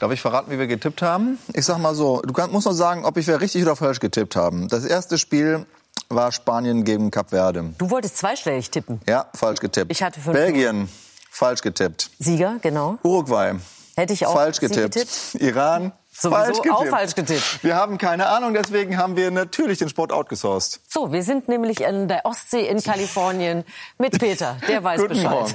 Darf ich verraten, wie wir getippt haben? Ich sag mal so, musst noch sagen, ob wir richtig oder falsch getippt haben. Das erste Spiel war Spanien gegen Kap Verde. Du wolltest zweistellig tippen. Ja, falsch getippt. Ich hatte 5. Belgien, falsch getippt. Sieger, genau. Uruguay, hätte ich auch falsch getippt. Iran, falsch getippt. Auch falsch getippt. Wir haben keine Ahnung, deswegen haben wir natürlich den Sport outgesourced. So, wir sind nämlich in der Ostsee in Kalifornien mit Peter. Der weiß Guten Bescheid. Morgen.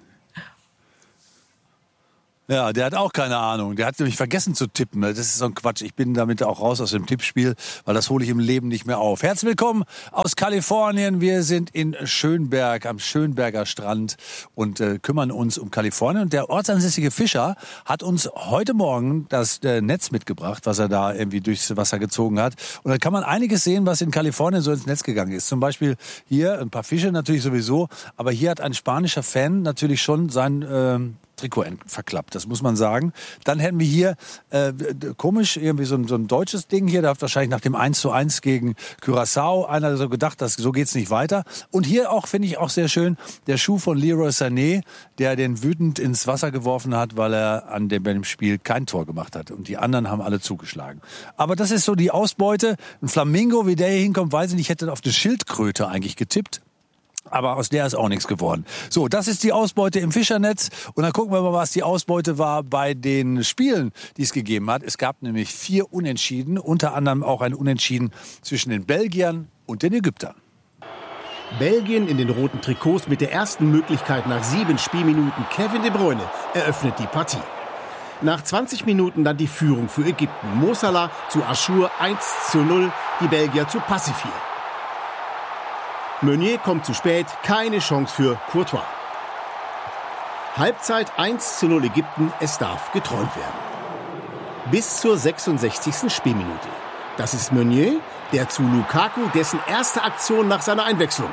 Ja, der hat auch keine Ahnung. Der hat nämlich vergessen zu tippen. Das ist so ein Quatsch. Ich bin damit auch raus aus dem Tippspiel, weil das hole ich im Leben nicht mehr auf. Herzlich willkommen aus Kalifornien. Wir sind in Schönberg, am Schönberger Strand und kümmern uns um Kalifornien. Und der ortsansässige Fischer hat uns heute Morgen das Netz mitgebracht, was er da irgendwie durchs Wasser gezogen hat. Und da kann man einiges sehen, was in Kalifornien so ins Netz gegangen ist. Zum Beispiel hier ein paar Fische natürlich sowieso. Aber hier hat ein spanischer Fan natürlich schon sein Trikot verklappt, das muss man sagen. Dann hätten wir hier komisch irgendwie so ein deutsches Ding hier, da hat wahrscheinlich nach dem 1:1 gegen Curaçao einer so gedacht, so geht's nicht weiter. Und hier auch, finde ich auch sehr schön, der Schuh von Leroy Sané, der den wütend ins Wasser geworfen hat, weil er bei dem Spiel kein Tor gemacht hat. Und die anderen haben alle zugeschlagen. Aber das ist so die Ausbeute. Ein Flamingo, wie der hier hinkommt, weiß ich nicht, ich hätte auf eine Schildkröte eigentlich getippt. Aber aus der ist auch nichts geworden. So, das ist die Ausbeute im Fischernetz. Und dann gucken wir mal, was die Ausbeute war bei den Spielen, die es gegeben hat. Es gab nämlich 4 Unentschieden, unter anderem auch ein Unentschieden zwischen den Belgiern und den Ägyptern. Belgien in den roten Trikots mit der ersten Möglichkeit nach 7 Spielminuten. Kevin De Bruyne eröffnet die Partie. Nach 20 Minuten dann die Führung für Ägypten. Mo Salah zu Achour 1:0, die Belgier zu Pacifier. Meunier kommt zu spät, keine Chance für Courtois. Halbzeit 1:0 Ägypten, es darf geträumt werden. Bis zur 66. Spielminute. Das ist Meunier, der zu Lukaku, dessen erste Aktion nach seiner Einwechslung.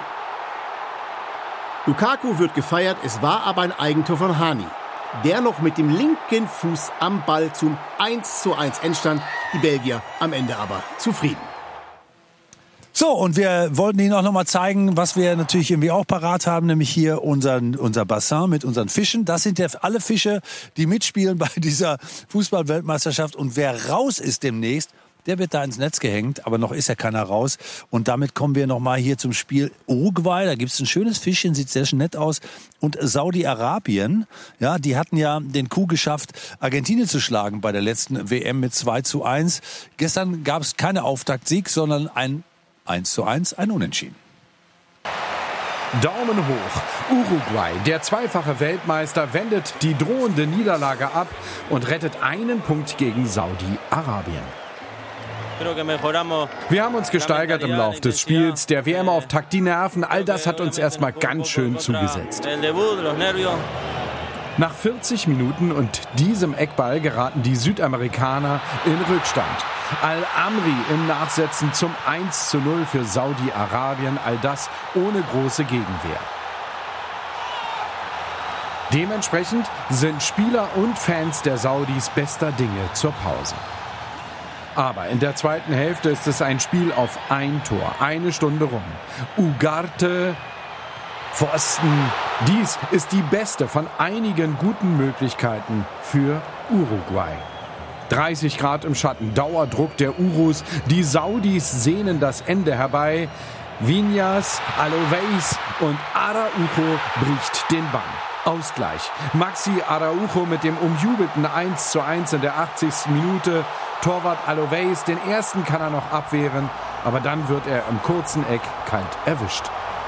Lukaku wird gefeiert, es war aber ein Eigentor von Hani. Der noch mit dem linken Fuß am Ball zum 1:1 Endstand. Die Belgier am Ende aber zufrieden. So, und wir wollten Ihnen auch noch mal zeigen, was wir natürlich irgendwie auch parat haben, nämlich hier unser Bassin mit unseren Fischen. Das sind ja alle Fische, die mitspielen bei dieser Fußball-Weltmeisterschaft. Und wer raus ist demnächst, der wird da ins Netz gehängt, aber noch ist ja keiner raus. Und damit kommen wir noch mal hier zum Spiel Uruguay. Da gibt's ein schönes Fischchen, sieht sehr nett aus. Und Saudi-Arabien, ja, die hatten ja den Coup geschafft, Argentinien zu schlagen bei der letzten WM mit 2:1. Gestern gab's keine Auftaktsieg, sondern ein 1:1, ein Unentschieden. Daumen hoch. Uruguay, der zweifache Weltmeister, wendet die drohende Niederlage ab und rettet einen Punkt gegen Saudi-Arabien. Wir haben uns gesteigert im Lauf des Spiels, der WM-Auftakt, die Nerven, all das hat uns erstmal ganz schön zugesetzt. Nach 40 Minuten und diesem Eckball geraten die Südamerikaner in Rückstand. Al-Amri im Nachsetzen zum 1:0 für Saudi-Arabien, all das ohne große Gegenwehr. Dementsprechend sind Spieler und Fans der Saudis bester Dinge zur Pause. Aber in der zweiten Hälfte ist es ein Spiel auf ein Tor, eine Stunde rum. Ugarte, Pfosten. Dies ist die beste von einigen guten Möglichkeiten für Uruguay. 30 Grad im Schatten, Dauerdruck der Urus. Die Saudis sehnen das Ende herbei. Viñas, Aloveis und Araujo bricht den Bann. Ausgleich. Maxi Araujo mit dem umjubelten 1:1 in der 80. Minute. Torwart Aloveis, den ersten kann er noch abwehren, aber dann wird er im kurzen Eck kalt erwischt.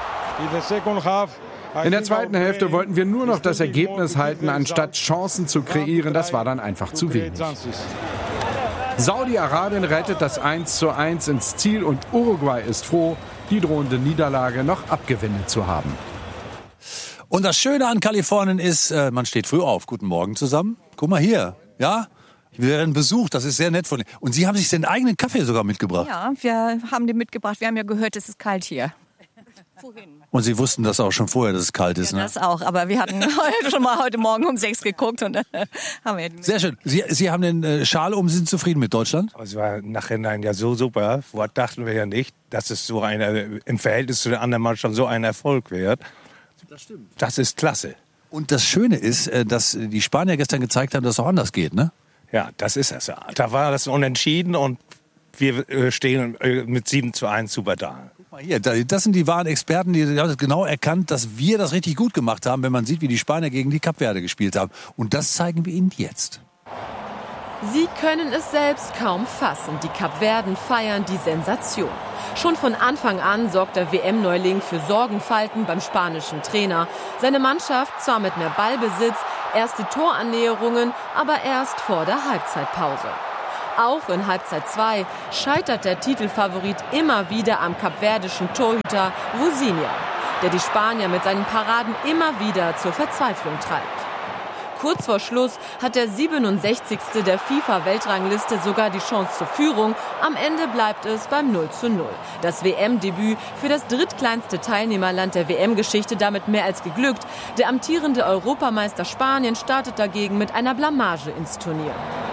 In der zweiten Hälfte wollten wir nur noch das Ergebnis halten, anstatt Chancen zu kreieren. Das war dann einfach zu wenig. Saudi-Arabien rettet das 1:1 ins Ziel und Uruguay ist froh, die drohende Niederlage noch abgewendet zu haben. Und das Schöne an Kalifornien ist, man steht früh auf. Guten Morgen zusammen. Guck mal hier, ja? Wir werden besucht, das ist sehr nett von Ihnen. Und Sie haben sich den eigenen Kaffee sogar mitgebracht. Ja, wir haben den mitgebracht. Wir haben ja gehört, es ist kalt hier. Und Sie wussten das auch schon vorher, dass es kalt ist, ja, ne? Das auch, aber wir hatten heute Morgen um 6 geguckt und haben wir sehr schön. Sie haben den Schal um, sind zufrieden mit Deutschland? Es war nachhinein ja so super. Vorher dachten wir ja nicht, dass es so im Verhältnis zu den anderen Mannschaften so ein Erfolg wird. Das stimmt. Das ist klasse. Und das Schöne ist, dass die Spanier gestern gezeigt haben, dass es auch anders geht, ne? Ja, das ist es. Da war das unentschieden und wir stehen mit 7:1 super da. Guck mal hier, das sind die wahren Experten, die haben genau erkannt, dass wir das richtig gut gemacht haben, wenn man sieht, wie die Spanier gegen die Kapverde gespielt haben. Und das zeigen wir Ihnen jetzt. Sie können es selbst kaum fassen. Die Kapverden feiern die Sensation. Schon von Anfang an sorgt der WM-Neuling für Sorgenfalten beim spanischen Trainer. Seine Mannschaft zwar mit mehr Ballbesitz, erste Torannäherungen, aber erst vor der Halbzeitpause. Auch in Halbzeit 2 scheitert der Titelfavorit immer wieder am kapverdischen Torhüter Rosinia, der die Spanier mit seinen Paraden immer wieder zur Verzweiflung treibt. Kurz vor Schluss hat der 67. der FIFA-Weltrangliste sogar die Chance zur Führung. Am Ende bleibt es beim 0:0. Das WM-Debüt für das drittkleinste Teilnehmerland der WM-Geschichte damit mehr als geglückt. Der amtierende Europameister Spanien startet dagegen mit einer Blamage ins Turnier.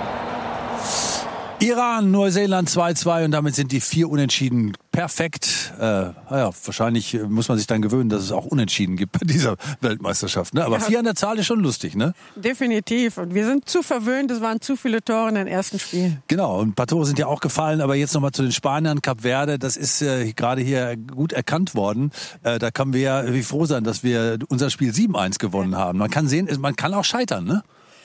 Iran, Neuseeland 2:2 und damit sind die 4 Unentschieden perfekt. Wahrscheinlich muss man sich dann gewöhnen, dass es auch Unentschieden gibt bei dieser Weltmeisterschaft. Ne? Aber 4 an der Zahl ist schon lustig, ne? Definitiv. Und wir sind zu verwöhnt. Es waren zu viele Tore in den ersten Spielen. Genau. Und ein paar Tore sind ja auch gefallen. Aber jetzt nochmal zu den Spaniern. Kapverde, das ist gerade hier gut erkannt worden. Da können wir ja wie froh sein, dass wir unser Spiel 7:1 gewonnen haben. Man kann sehen, man kann auch scheitern, ne?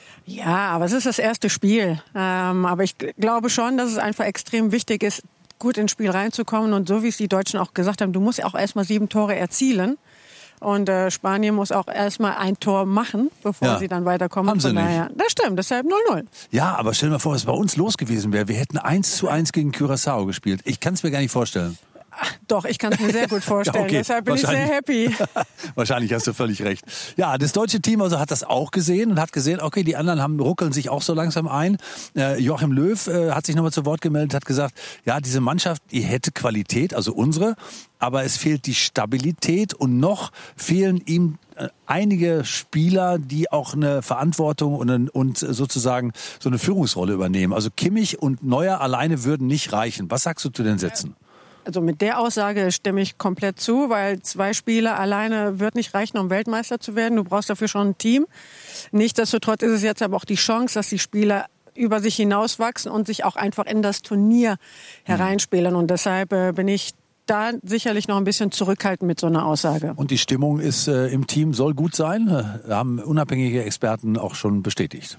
Ja, aber es ist das erste Spiel. Aber ich glaube schon, dass es einfach extrem wichtig ist, gut ins Spiel reinzukommen. Und so wie es die Deutschen auch gesagt haben, du musst ja auch erstmal 7 Tore erzielen. Und Spanien muss auch erstmal ein Tor machen, bevor sie dann weiterkommen. Haben sie nicht. Das stimmt, deshalb 0:0. Ja, aber stell dir mal vor, was bei uns los gewesen wäre. Wir hätten 1:1 gegen Curaçao gespielt. Ich kann es mir gar nicht vorstellen. Doch, ich kann es mir sehr gut vorstellen. Okay, deshalb bin ich sehr happy. Wahrscheinlich hast du völlig recht. Ja, das deutsche Team also hat das auch gesehen und hat gesehen, okay, die anderen ruckeln sich auch so langsam ein. Joachim Löw hat sich nochmal zu Wort gemeldet, hat gesagt, ja, diese Mannschaft, die hätte Qualität, also unsere, aber es fehlt die Stabilität und noch fehlen ihm einige Spieler, die auch eine Verantwortung und sozusagen so eine Führungsrolle übernehmen. Also Kimmich und Neuer alleine würden nicht reichen. Was sagst du zu den Sätzen? Also mit der Aussage stimme ich komplett zu, weil 2 Spieler alleine wird nicht reichen, um Weltmeister zu werden. Du brauchst dafür schon ein Team. Nichtsdestotrotz ist es jetzt aber auch die Chance, dass die Spieler über sich hinauswachsen und sich auch einfach in das Turnier hereinspielen. Und deshalb bin ich da sicherlich noch ein bisschen zurückhaltend mit so einer Aussage. Und die Stimmung ist im Team soll gut sein, haben unabhängige Experten auch schon bestätigt.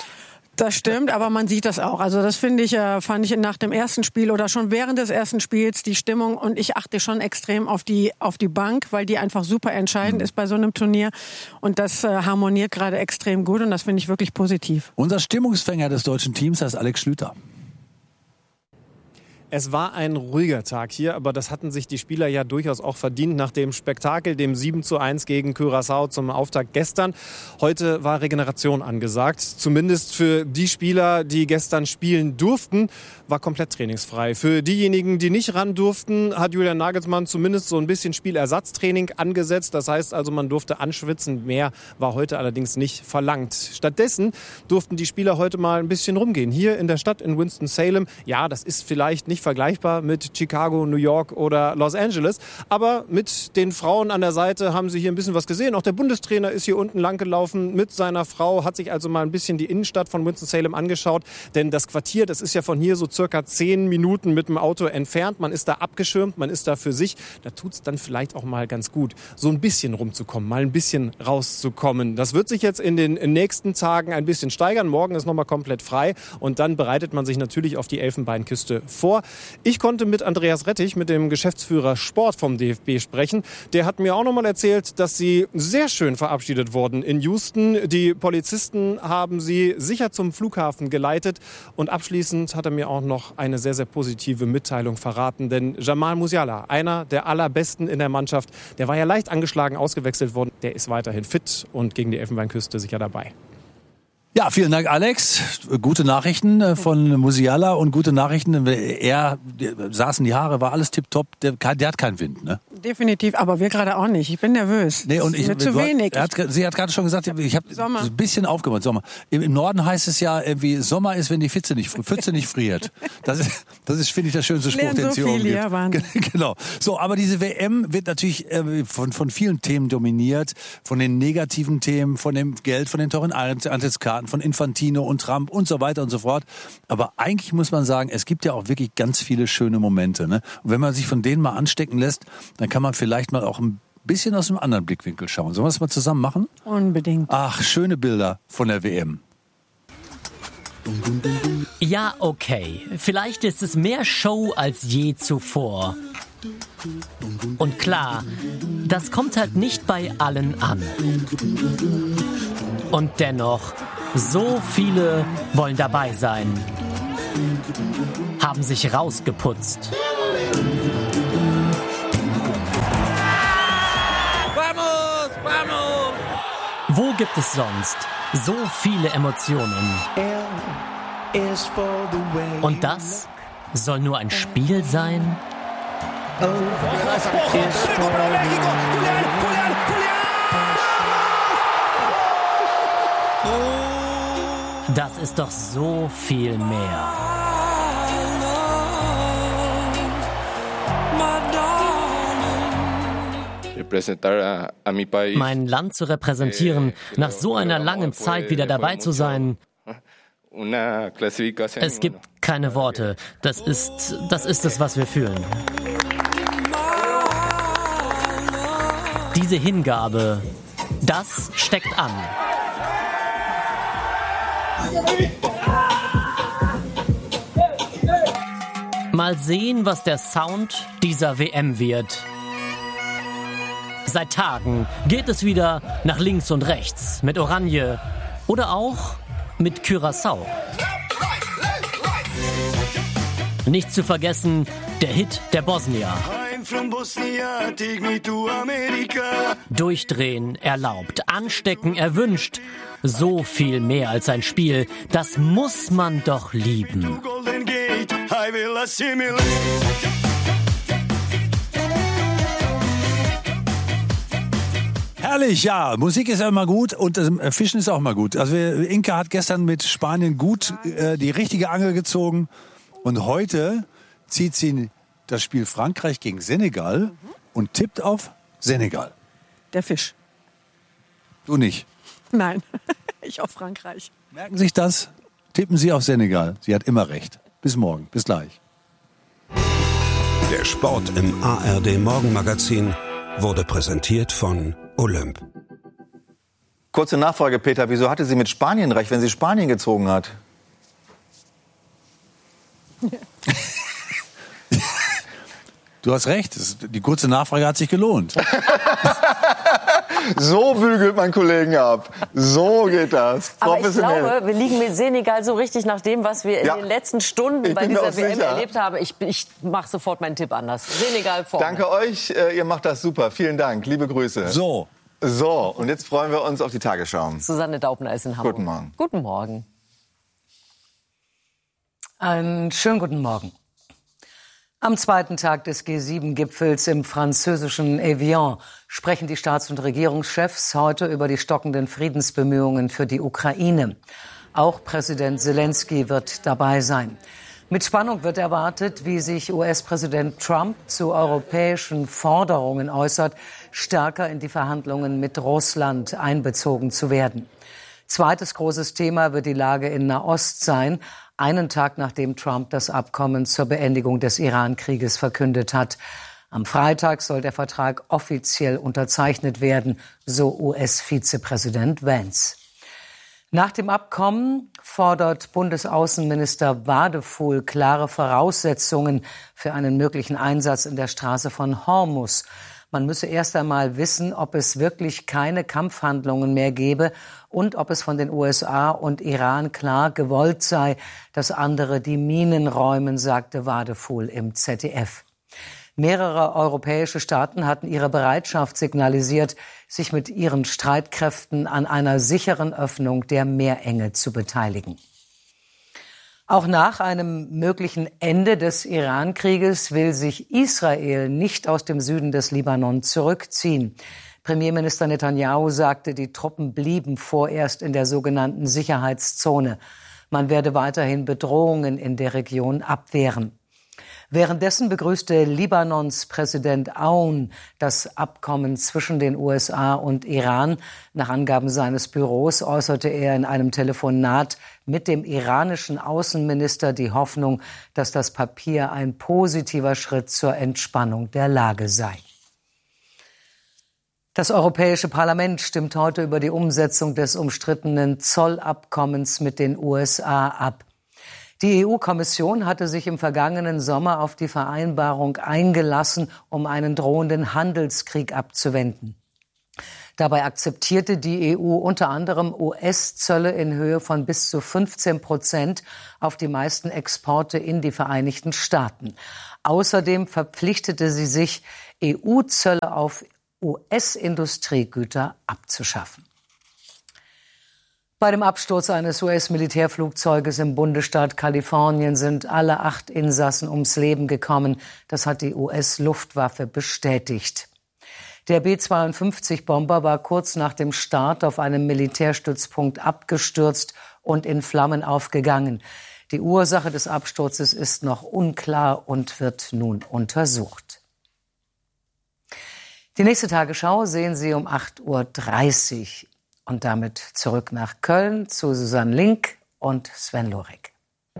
Das stimmt, aber man sieht das auch. Also das fand ich nach dem ersten Spiel oder schon während des ersten Spiels die Stimmung, und ich achte schon extrem auf die Bank, weil die einfach super entscheidend ist bei so einem Turnier, und das harmoniert gerade extrem gut, und das finde ich wirklich positiv. Unser Stimmungsfänger des deutschen Teams heißt Alex Schlüter. Es war ein ruhiger Tag hier, aber das hatten sich die Spieler ja durchaus auch verdient nach dem Spektakel, dem 7:1 gegen Curaçao zum Auftakt gestern. Heute war Regeneration angesagt. Zumindest für die Spieler, die gestern spielen durften, war komplett trainingsfrei. Für diejenigen, die nicht ran durften, hat Julian Nagelsmann zumindest so ein bisschen Spielersatztraining angesetzt. Das heißt also, man durfte anschwitzen. Mehr war heute allerdings nicht verlangt. Stattdessen durften die Spieler heute mal ein bisschen rumgehen. Hier in der Stadt in Winston-Salem. Ja, das ist vielleicht nicht vergleichbar mit Chicago, New York oder Los Angeles. Aber mit den Frauen an der Seite haben sie hier ein bisschen was gesehen. Auch der Bundestrainer ist hier unten lang gelaufen mit seiner Frau, hat sich also mal ein bisschen die Innenstadt von Winston-Salem angeschaut. Denn das Quartier, das ist ja von hier so circa 10 Minuten mit dem Auto entfernt. Man ist da abgeschirmt, man ist da für sich. Da tut es dann vielleicht auch mal ganz gut, so ein bisschen rumzukommen, mal ein bisschen rauszukommen. Das wird sich jetzt in den nächsten Tagen ein bisschen steigern. Morgen ist nochmal komplett frei und dann bereitet man sich natürlich auf die Elfenbeinküste vor. Ich konnte mit Andreas Rettich, mit dem Geschäftsführer Sport vom DFB, sprechen. Der hat mir auch noch mal erzählt, dass sie sehr schön verabschiedet wurden in Houston. Die Polizisten haben sie sicher zum Flughafen geleitet. Und abschließend hat er mir auch noch eine sehr, sehr positive Mitteilung verraten. Denn Jamal Musiala, einer der allerbesten in der Mannschaft, der war ja leicht angeschlagen ausgewechselt worden. Der ist weiterhin fit und gegen die Elfenbeinküste sicher dabei. Ja, vielen Dank, Alex. Gute Nachrichten von Musiala und gute Nachrichten. Er saßen die Haare, war alles tipptopp. Der hat keinen Wind, ne? Definitiv, aber wir gerade auch nicht. Ich bin nervös. Nee, und mir zu wenig. Sie hat gerade schon gesagt, ich habe so ein bisschen aufgemacht. Sommer. Im Norden heißt es ja irgendwie, Sommer ist, wenn die Pfütze nicht friert. Das ist, finde ich, der schönste Spruch, den es hier oben gibt. Genau. So, aber diese WM wird natürlich von vielen Themen dominiert. Von den negativen Themen, von dem Geld, von den teuren Eintrittskarten, von Infantino und Trump und so weiter und so fort. Aber eigentlich muss man sagen, es gibt ja auch wirklich ganz viele schöne Momente. Ne? Und wenn man sich von denen mal anstecken lässt, dann kann man vielleicht mal auch ein bisschen aus einem anderen Blickwinkel schauen. Sollen wir das mal zusammen machen? Unbedingt. Ach, schöne Bilder von der WM. Ja, okay. Vielleicht ist es mehr Show als je zuvor. Und klar, das kommt halt nicht bei allen an. Und dennoch, so viele wollen dabei sein. Haben sich rausgeputzt. Wo gibt es sonst so viele Emotionen? Und das soll nur ein Spiel sein? Das ist doch so viel mehr. Mein Land zu repräsentieren, nach so einer langen Zeit wieder dabei zu sein. Es gibt keine Worte. Das ist es, was wir fühlen. Diese Hingabe, das steckt an. Mal sehen, was der Sound dieser WM wird. Seit Tagen geht es wieder nach links und rechts mit Oranje oder auch mit Curaçao. Nicht zu vergessen, der Hit der Bosnier. Durchdrehen erlaubt, anstecken erwünscht. So viel mehr als ein Spiel, das muss man doch lieben. Herrlich, ja. Musik ist ja immer gut und Fischen ist auch immer gut. Also Inka hat gestern mit Spanien gut die richtige Angel gezogen und heute zieht sie das Spiel Frankreich gegen Senegal und tippt auf Senegal. Der Fisch. Du nicht? Nein, ich auf Frankreich. Merken Sie sich das? Tippen Sie auf Senegal. Sie hat immer recht. Bis morgen. Bis gleich. Der Sport im ARD Morgenmagazin wurde präsentiert von Olymp. Kurze Nachfrage, Peter. Wieso hatte sie mit Spanien recht, wenn sie Spanien gezogen hat? Du hast recht. Die kurze Nachfrage hat sich gelohnt. So bügelt man Kollegen ab. So geht das. Aber ich glaube, wir liegen mit Senegal so richtig nach dem, was wir in den letzten Stunden bei dieser WM erlebt haben. Ich mache sofort meinen Tipp anders. Senegal vorne. Danke euch. Ihr macht das super. Vielen Dank. Liebe Grüße. So, und jetzt freuen wir uns auf die Tagesschau. Susanne Daubner ist in Hamburg. Guten Morgen. Guten Morgen. Einen schönen guten Morgen. Am zweiten Tag des G7-Gipfels im französischen Evian sprechen die Staats- und Regierungschefs heute über die stockenden Friedensbemühungen für die Ukraine. Auch Präsident Zelensky wird dabei sein. Mit Spannung wird erwartet, wie sich US-Präsident Trump zu europäischen Forderungen äußert, stärker in die Verhandlungen mit Russland einbezogen zu werden. Zweites großes Thema wird die Lage in Nahost sein, einen Tag nachdem Trump das Abkommen zur Beendigung des Iran-Krieges verkündet hat. Am Freitag soll der Vertrag offiziell unterzeichnet werden, so US-Vizepräsident Vance. Nach dem Abkommen fordert Bundesaußenminister Wadefuhl klare Voraussetzungen für einen möglichen Einsatz in der Straße von Hormuz. Man müsse erst einmal wissen, ob es wirklich keine Kampfhandlungen mehr gebe und ob es von den USA und Iran klar gewollt sei, dass andere die Minen räumen, sagte Wadefuhl im ZDF. Mehrere europäische Staaten hatten ihre Bereitschaft signalisiert, sich mit ihren Streitkräften an einer sicheren Öffnung der Meerenge zu beteiligen. Auch nach einem möglichen Ende des Iran-Krieges will sich Israel nicht aus dem Süden des Libanon zurückziehen. Premierminister Netanyahu sagte, die Truppen blieben vorerst in der sogenannten Sicherheitszone. Man werde weiterhin Bedrohungen in der Region abwehren. Währenddessen begrüßte Libanons Präsident Aoun das Abkommen zwischen den USA und Iran. Nach Angaben seines Büros äußerte er in einem Telefonat mit dem iranischen Außenminister die Hoffnung, dass das Papier ein positiver Schritt zur Entspannung der Lage sei. Das Europäische Parlament stimmt heute über die Umsetzung des umstrittenen Zollabkommens mit den USA ab. Die EU-Kommission hatte sich im vergangenen Sommer auf die Vereinbarung eingelassen, um einen drohenden Handelskrieg abzuwenden. Dabei akzeptierte die EU unter anderem US-Zölle in Höhe von bis zu 15% auf die meisten Exporte in die Vereinigten Staaten. Außerdem verpflichtete sie sich, EU-Zölle auf US-Industriegüter abzuschaffen. Bei dem Absturz eines US-Militärflugzeuges im Bundesstaat Kalifornien sind alle 8 Insassen ums Leben gekommen. Das hat die US-Luftwaffe bestätigt. Der B-52-Bomber war kurz nach dem Start auf einem Militärstützpunkt abgestürzt und in Flammen aufgegangen. Die Ursache des Absturzes ist noch unklar und wird nun untersucht. Die nächste Tagesschau sehen Sie um 8:30 Uhr. Und damit zurück nach Köln zu Susanne Link und Sven Lorik.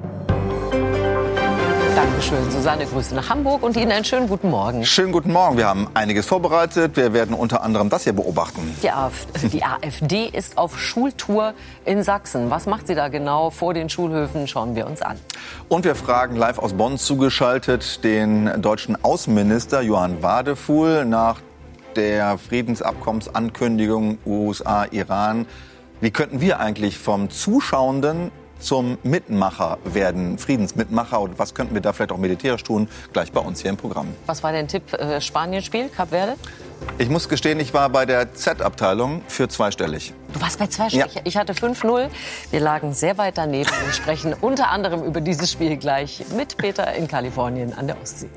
Dankeschön, Susanne. Grüße nach Hamburg und Ihnen einen schönen guten Morgen. Schönen guten Morgen. Wir haben einiges vorbereitet. Wir werden unter anderem das hier beobachten. Die AfD ist auf Schultour in Sachsen. Was macht sie da genau vor den Schulhöfen? Schauen wir uns an. Und wir fragen live aus Bonn zugeschaltet den deutschen Außenminister Johann Wadefuhl nach der Friedensabkommensankündigung USA-Iran. Wie könnten wir eigentlich vom Zuschauenden zum Mitmacher werden, Friedensmitmacher? Und was könnten wir da vielleicht auch militärisch tun? Gleich bei uns hier im Programm. Was war dein Tipp? Spanien-Spiel, Kap Verde? Ich muss gestehen, ich war bei der Z-Abteilung für zweistellig. Du warst bei zweistellig? Ja. Ich hatte 5-0. Wir lagen sehr weit daneben und sprechen unter anderem über dieses Spiel gleich mit Peter in Kalifornien an der Ostsee.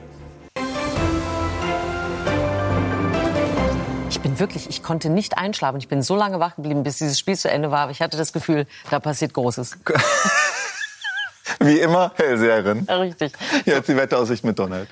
Ich konnte nicht einschlafen. Ich bin so lange wach geblieben, bis dieses Spiel zu Ende war. Aber ich hatte das Gefühl, da passiert Großes. Wie immer, Hellseherin. Ja, richtig. Jetzt die Wetteraussicht mit Donald.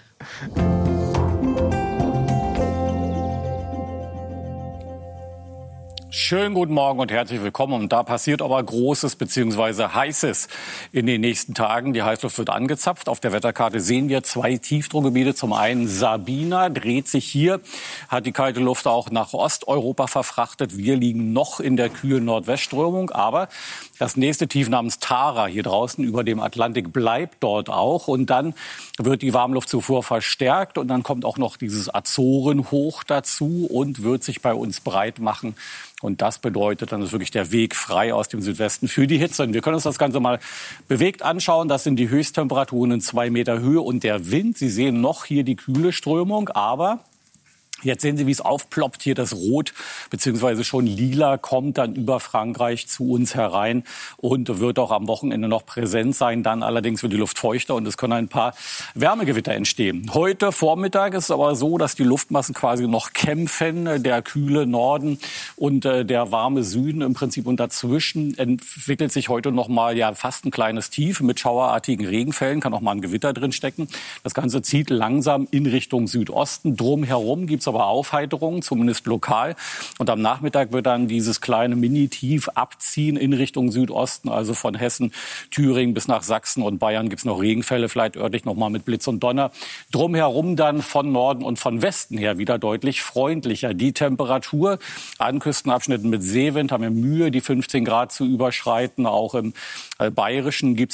Schönen guten Morgen und herzlich willkommen. Und da passiert aber Großes bzw. Heißes in den nächsten Tagen. Die Heißluft wird angezapft. Auf der Wetterkarte sehen wir 2 Tiefdruckgebiete. Zum einen Sabina dreht sich hier, hat die kalte Luft auch nach Osteuropa verfrachtet. Wir liegen noch in der kühlen Nordwestströmung. Aber das nächste Tief namens Tara hier draußen über dem Atlantik bleibt dort auch. Und dann wird die Warmluftzufuhr verstärkt. Und dann kommt auch noch dieses Azorenhoch dazu und wird sich bei uns breit machen. Und das bedeutet, dann ist wirklich der Weg frei aus dem Südwesten für die Hitze. Und wir können uns das Ganze mal bewegt anschauen. Das sind die Höchsttemperaturen in 2 Meter Höhe und der Wind. Sie sehen noch hier die kühle Strömung, aber jetzt sehen Sie, wie es aufploppt. Hier das Rot bzw. schon Lila kommt dann über Frankreich zu uns herein und wird auch am Wochenende noch präsent sein. Dann allerdings wird die Luft feuchter und es können ein paar Wärmegewitter entstehen. Heute Vormittag ist es aber so, dass die Luftmassen quasi noch kämpfen. Der kühle Norden und der warme Süden im Prinzip. Und dazwischen entwickelt sich heute noch mal fast ein kleines Tief mit schauerartigen Regenfällen. Kann auch mal ein Gewitter drin stecken. Das Ganze zieht langsam in Richtung Südosten. Drumherum gibt es aber Aufheiterungen, zumindest lokal. Und am Nachmittag wird dann dieses kleine Mini-Tief abziehen in Richtung Südosten, also von Hessen, Thüringen bis nach Sachsen und Bayern gibt es noch Regenfälle, vielleicht örtlich noch mal mit Blitz und Donner. Drumherum dann von Norden und von Westen her wieder deutlich freundlicher. Die Temperatur an Küstenabschnitten mit Seewind haben wir Mühe, die 15 Grad zu überschreiten. Auch im Bayerischen gibt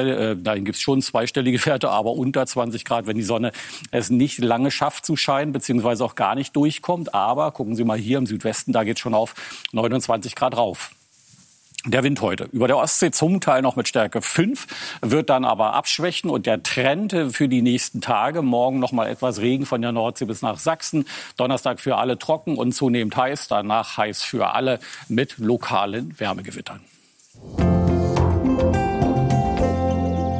es schon zweistellige Werte, aber unter 20 Grad, wenn die Sonne es nicht lange schafft zu scheinen, beziehungsweise auch gar nicht durchkommt. Aber gucken Sie mal hier im Südwesten, da geht es schon auf 29 Grad rauf. Der Wind heute über der Ostsee zum Teil noch mit Stärke 5, wird dann aber abschwächen. Und der Trend für die nächsten Tage, morgen noch mal etwas Regen von der Nordsee bis nach Sachsen. Donnerstag für alle trocken und zunehmend heiß. Danach heiß für alle mit lokalen Wärmegewittern.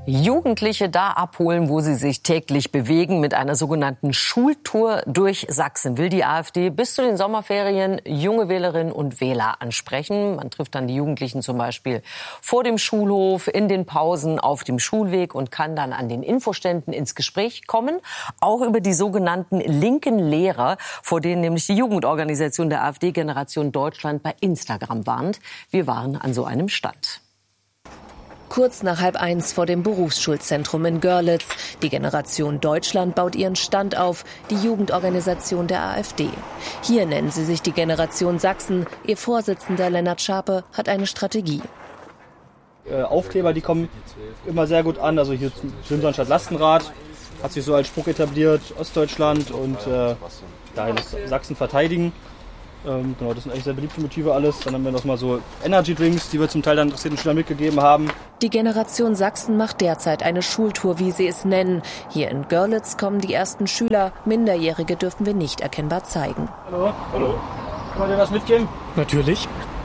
Jugendliche da abholen, wo sie sich täglich bewegen. Mit einer sogenannten Schultour durch Sachsen will die AfD bis zu den Sommerferien junge Wählerinnen und Wähler ansprechen. Man trifft dann die Jugendlichen zum Beispiel vor dem Schulhof, in den Pausen, auf dem Schulweg und kann dann an den Infoständen ins Gespräch kommen. Auch über die sogenannten linken Lehrer, vor denen nämlich die Jugendorganisation der AfD Generation Deutschland bei Instagram warnt. Wir waren an so einem Stand. Kurz nach 12:30 vor dem Berufsschulzentrum in Görlitz. Die Generation Deutschland baut ihren Stand auf, die Jugendorganisation der AfD. Hier nennen sie sich die Generation Sachsen. Ihr Vorsitzender Lennart Schape hat eine Strategie. Aufkleber, die kommen immer sehr gut an. Also hier Schönson statt Lastenrad hat sich so als Spruch etabliert, Ostdeutschland und daher das Sachsen verteidigen. Genau, das sind eigentlich sehr beliebte Motive alles. Dann haben wir noch mal so Energy Drinks, die wir zum Teil dann interessierten Schülern mitgegeben haben. Die Generation Sachsen macht derzeit eine Schultour, wie sie es nennen. Hier in Görlitz kommen die ersten Schüler. Minderjährige dürfen wir nicht erkennbar zeigen. Hallo, hallo. Kann man dir was mitgeben? Natürlich.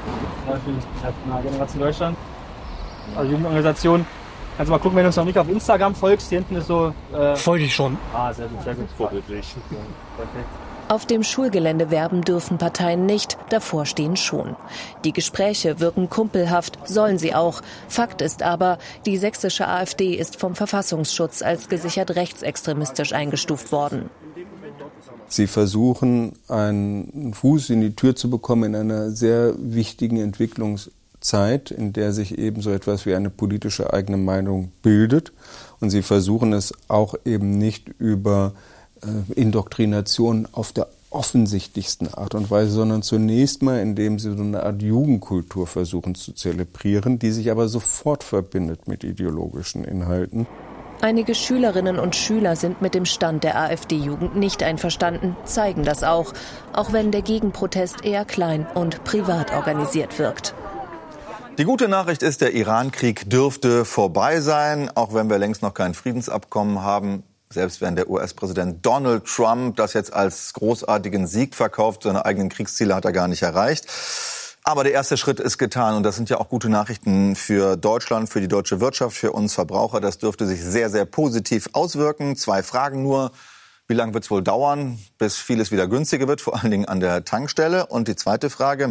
Generation Deutschland, also Jugendorganisation. Kannst du mal gucken, wenn du uns noch nicht auf Instagram folgst. Hier hinten ist so... Folge ich schon. Sehr gut, sehr gut. Vorbildlich. Perfekt. Auf dem Schulgelände werben dürfen Parteien nicht, davor stehen schon. Die Gespräche wirken kumpelhaft, sollen sie auch. Fakt ist aber, die sächsische AfD ist vom Verfassungsschutz als gesichert rechtsextremistisch eingestuft worden. Sie versuchen, einen Fuß in die Tür zu bekommen in einer sehr wichtigen Entwicklungszeit, in der sich eben so etwas wie eine politische eigene Meinung bildet. Und sie versuchen es auch eben nicht über Indoktrination auf der offensichtlichsten Art und Weise, sondern zunächst mal, indem sie so eine Art Jugendkultur versuchen zu zelebrieren, die sich aber sofort verbindet mit ideologischen Inhalten. Einige Schülerinnen und Schüler sind mit dem Stand der AfD-Jugend nicht einverstanden, zeigen das auch wenn der Gegenprotest eher klein und privat organisiert wirkt. Die gute Nachricht ist, der Iran-Krieg dürfte vorbei sein, auch wenn wir längst noch kein Friedensabkommen haben. Selbst wenn der US-Präsident Donald Trump das jetzt als großartigen Sieg verkauft, seine eigenen Kriegsziele hat er gar nicht erreicht. Aber der erste Schritt ist getan und das sind ja auch gute Nachrichten für Deutschland, für die deutsche Wirtschaft, für uns Verbraucher. Das dürfte sich sehr, sehr positiv auswirken. 2 Fragen nur. Wie lange wird es wohl dauern, bis vieles wieder günstiger wird, vor allen Dingen an der Tankstelle? Und die zweite Frage,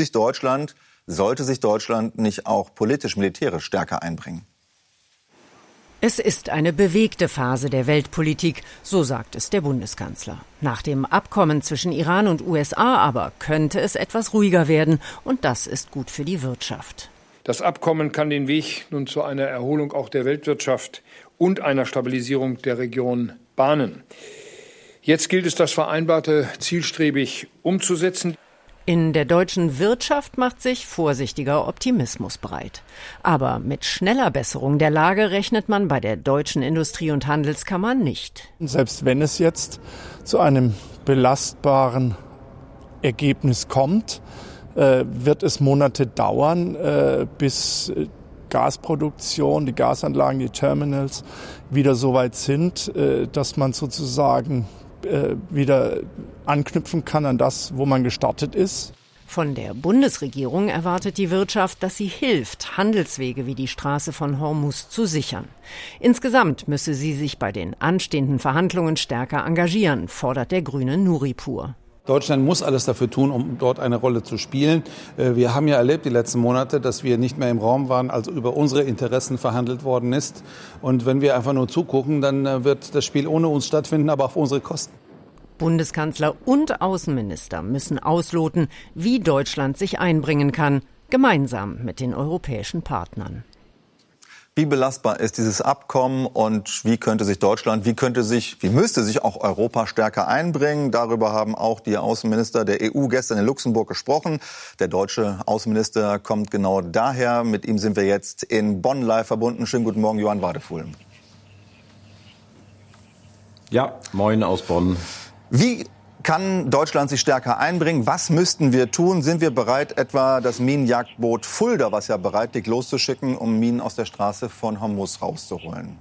sollte sich Deutschland nicht auch politisch-militärisch stärker einbringen? Es ist eine bewegte Phase der Weltpolitik, so sagt es der Bundeskanzler. Nach dem Abkommen zwischen Iran und USA aber könnte es etwas ruhiger werden und das ist gut für die Wirtschaft. Das Abkommen kann den Weg nun zu einer Erholung auch der Weltwirtschaft und einer Stabilisierung der Region bahnen. Jetzt gilt es, das Vereinbarte zielstrebig umzusetzen. In der deutschen Wirtschaft macht sich vorsichtiger Optimismus breit. Aber mit schneller Besserung der Lage rechnet man bei der Deutschen Industrie- und Handelskammer nicht. Selbst wenn es jetzt zu einem belastbaren Ergebnis kommt, wird es Monate dauern, bis Gasproduktion, die Gasanlagen, die Terminals wieder so weit sind, dass man sozusagen wieder anknüpfen kann an das, wo man gestartet ist. Von der Bundesregierung erwartet die Wirtschaft, dass sie hilft, Handelswege wie die Straße von Hormuz zu sichern. Insgesamt müsse sie sich bei den anstehenden Verhandlungen stärker engagieren, fordert der Grüne Nuripur. Deutschland muss alles dafür tun, um dort eine Rolle zu spielen. Wir haben ja erlebt die letzten Monate, dass wir nicht mehr im Raum waren, als über unsere Interessen verhandelt worden ist. Und wenn wir einfach nur zugucken, dann wird das Spiel ohne uns stattfinden, aber auf unsere Kosten. Bundeskanzler und Außenminister müssen ausloten, wie Deutschland sich einbringen kann, gemeinsam mit den europäischen Partnern. Wie belastbar ist dieses Abkommen und wie müsste sich auch Europa stärker einbringen? Darüber haben auch die Außenminister der EU gestern in Luxemburg gesprochen. Der deutsche Außenminister kommt genau daher. Mit ihm sind wir jetzt in Bonn live verbunden. Schönen guten Morgen, Johann Wadefuhl. Ja, moin aus Bonn. Wie kann Deutschland sich stärker einbringen? Was müssten wir tun? Sind wir bereit, etwa das Minenjagdboot Fulda, was ja bereit liegt, loszuschicken, um Minen aus der Straße von Hormuz rauszuholen?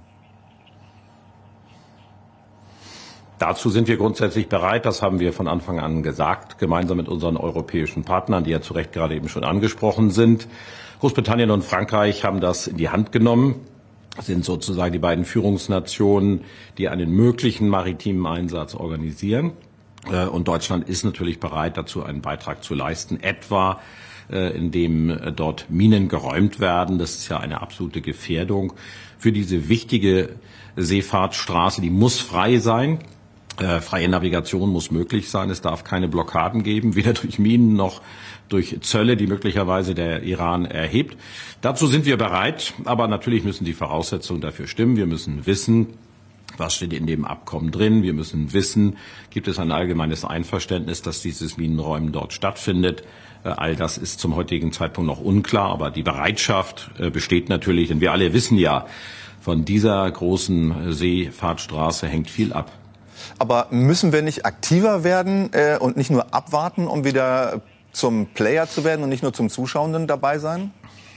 Dazu sind wir grundsätzlich bereit. Das haben wir von Anfang an gesagt, gemeinsam mit unseren europäischen Partnern, die ja zu Recht gerade eben schon angesprochen sind. Großbritannien und Frankreich haben das in die Hand genommen. sind sozusagen die beiden Führungsnationen, die einen möglichen maritimen Einsatz organisieren. Und Deutschland ist natürlich bereit, dazu einen Beitrag zu leisten, etwa indem dort Minen geräumt werden. Das ist ja eine absolute Gefährdung für diese wichtige Seefahrtsstraße. Die muss frei sein. Freie Navigation muss möglich sein. Es darf keine Blockaden geben, weder durch Minen noch durch Zölle, die möglicherweise der Iran erhebt. Dazu sind wir bereit, aber natürlich müssen die Voraussetzungen dafür stimmen. Wir müssen wissen, was steht in dem Abkommen drin. Wir müssen wissen, gibt es ein allgemeines Einverständnis, dass dieses Minenräumen dort stattfindet. All das ist zum heutigen Zeitpunkt noch unklar, aber die Bereitschaft besteht natürlich, denn wir alle wissen ja, von dieser großen Seefahrtstraße hängt viel ab. Aber müssen wir nicht aktiver werden und nicht nur abwarten, um wieder zum Player zu werden und nicht nur zum Zuschauenden dabei sein?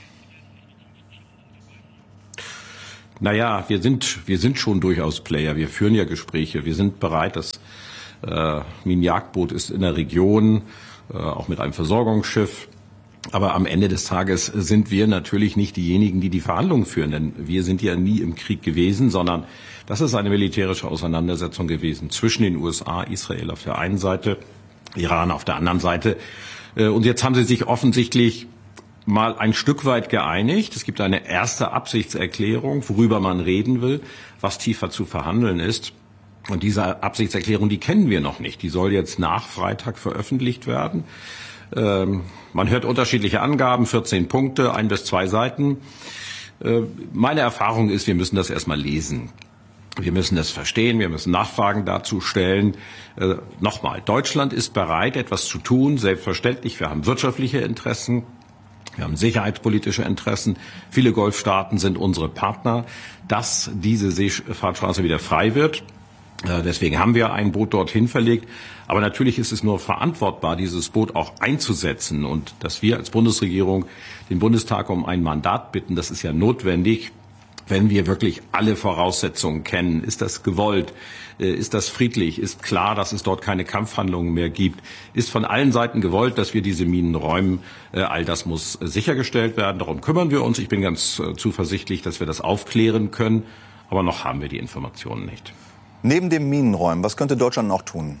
Naja, wir sind schon durchaus Player. Wir führen ja Gespräche. Wir sind bereit. Das Minenjagdboot ist in der Region, auch mit einem Versorgungsschiff. Aber am Ende des Tages sind wir natürlich nicht diejenigen, die die Verhandlungen führen. Denn wir sind ja nie im Krieg gewesen, sondern das ist eine militärische Auseinandersetzung gewesen zwischen den USA, Israel auf der einen Seite, Iran auf der anderen Seite. Und jetzt haben sie sich offensichtlich mal ein Stück weit geeinigt. Es gibt eine erste Absichtserklärung, worüber man reden will, was tiefer zu verhandeln ist. Und diese Absichtserklärung, die kennen wir noch nicht. Die soll jetzt nach Freitag veröffentlicht werden. Man hört unterschiedliche Angaben, 14 Punkte, 1 bis 2 Seiten. Meine Erfahrung ist, wir müssen das erstmal lesen. Wir müssen es verstehen, wir müssen Nachfragen dazu stellen. Nochmal, Deutschland ist bereit, etwas zu tun, selbstverständlich. Wir haben wirtschaftliche Interessen, wir haben sicherheitspolitische Interessen. Viele Golfstaaten sind unsere Partner, dass diese Seefahrtstraße wieder frei wird. Deswegen haben wir ein Boot dorthin verlegt. Aber natürlich ist es nur verantwortbar, dieses Boot auch einzusetzen. Und dass wir als Bundesregierung den Bundestag um ein Mandat bitten, das ist ja notwendig, wenn wir wirklich alle Voraussetzungen kennen. Ist das gewollt? Ist das friedlich? Ist klar, dass es dort keine Kampfhandlungen mehr gibt? Ist von allen Seiten gewollt, dass wir diese Minen räumen? All das muss sichergestellt werden. Darum kümmern wir uns. Ich bin ganz zuversichtlich, dass wir das aufklären können. Aber noch haben wir die Informationen nicht. Neben dem Minenräumen, was könnte Deutschland noch tun?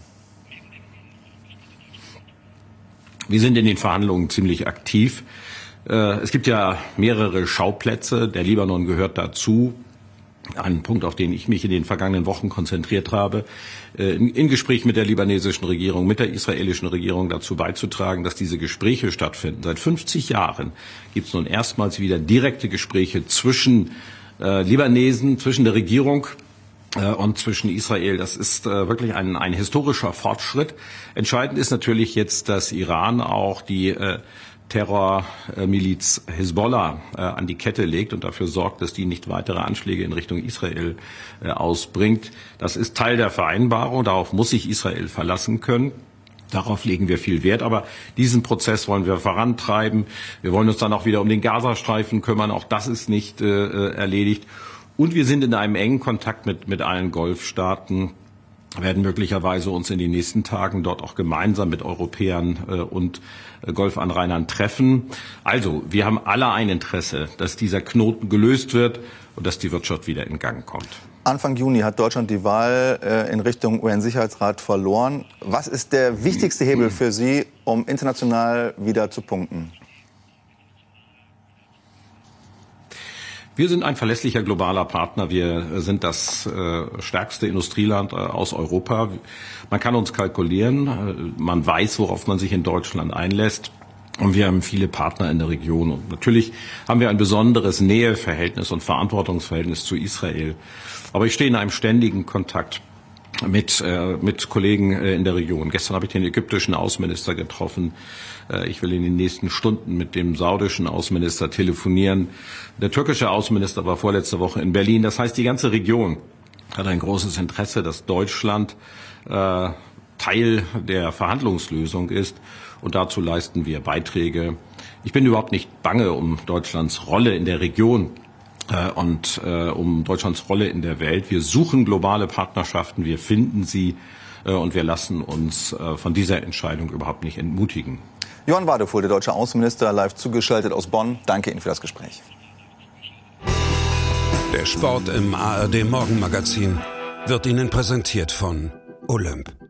Wir sind in den Verhandlungen ziemlich aktiv. Es gibt ja mehrere Schauplätze. Der Libanon gehört dazu. Ein Punkt, auf den ich mich in den vergangenen Wochen konzentriert habe, in Gespräch mit der libanesischen Regierung, mit der israelischen Regierung dazu beizutragen, dass diese Gespräche stattfinden. Seit 50 Jahren gibt es nun erstmals wieder direkte Gespräche zwischen Libanesen, zwischen der Regierung und zwischen Israel. Das ist wirklich ein historischer Fortschritt. Entscheidend ist natürlich jetzt, dass Iran auch die Terrormiliz Hisbollah an die Kette legt und dafür sorgt, dass die nicht weitere Anschläge in Richtung Israel ausbringt. Das ist Teil der Vereinbarung. Darauf muss sich Israel verlassen können. Darauf legen wir viel Wert. Aber diesen Prozess wollen wir vorantreiben. Wir wollen uns dann auch wieder um den Gazastreifen kümmern. Auch das ist nicht erledigt. Und wir sind in einem engen Kontakt mit allen Golfstaaten, werden möglicherweise uns in den nächsten Tagen dort auch gemeinsam mit Europäern und Golfanrainern treffen. Also, wir haben alle ein Interesse, dass dieser Knoten gelöst wird und dass die Wirtschaft wieder in Gang kommt. Anfang Juni hat Deutschland die Wahl in Richtung UN-Sicherheitsrat verloren. Was ist der wichtigste Hebel für Sie, um international wieder zu punkten? Wir sind ein verlässlicher globaler Partner. Wir sind das stärkste Industrieland aus Europa. Man kann uns kalkulieren. Man weiß, worauf man sich in Deutschland einlässt. Und wir haben viele Partner in der Region. Und natürlich haben wir ein besonderes Näheverhältnis und Verantwortungsverhältnis zu Israel. Aber ich stehe in einem ständigen Kontakt mit Kollegen in der Region. Gestern habe ich den ägyptischen Außenminister getroffen. Ich will in den nächsten Stunden mit dem saudischen Außenminister telefonieren. Der türkische Außenminister war vorletzte Woche in Berlin. Das heißt, die ganze Region hat ein großes Interesse, dass Deutschland Teil der Verhandlungslösung ist. Und dazu leisten wir Beiträge. Ich bin überhaupt nicht bange um Deutschlands Rolle in der Region und um Deutschlands Rolle in der Welt. Wir suchen globale Partnerschaften, wir finden sie und wir lassen uns von dieser Entscheidung überhaupt nicht entmutigen. Johann Wadefuhl, der deutsche Außenminister, live zugeschaltet aus Bonn. Danke Ihnen für das Gespräch. Der Sport im ARD Morgenmagazin wird Ihnen präsentiert von Olymp.